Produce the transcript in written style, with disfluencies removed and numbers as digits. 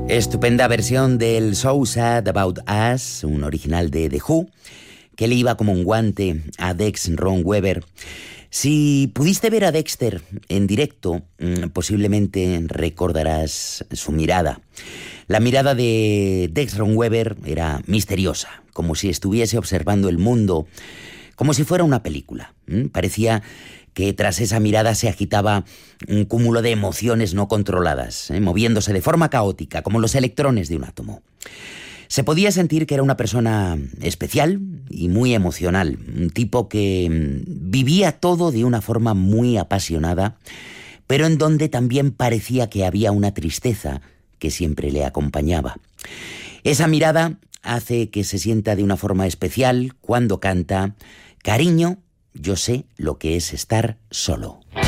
Estupenda versión del So Sad About Us, un original de The Who, que le iba como un guante a Dex Ron Weber. Si pudiste ver a Dexter en directo, posiblemente recordarás su mirada. La mirada de Dex Ron Weber era misteriosa, como si estuviese observando el mundo, como si fuera una película. Parecía que tras esa mirada se agitaba un cúmulo de emociones no controladas, moviéndose de forma caótica, como los electrones de un átomo. Se podía sentir que era una persona especial y muy emocional, un tipo que vivía todo de una forma muy apasionada, pero en donde también parecía que había una tristeza que siempre le acompañaba. Esa mirada hace que se sienta de una forma especial cuando canta: cariño, yo sé lo que es estar solo.